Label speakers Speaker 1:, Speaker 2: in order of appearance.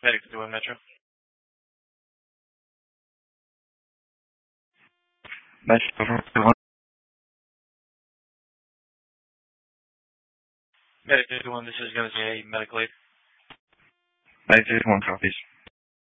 Speaker 1: Medic 2-1 Metro. Medic 2-1, this is going to say medical aid.
Speaker 2: Medic 2-1 copies.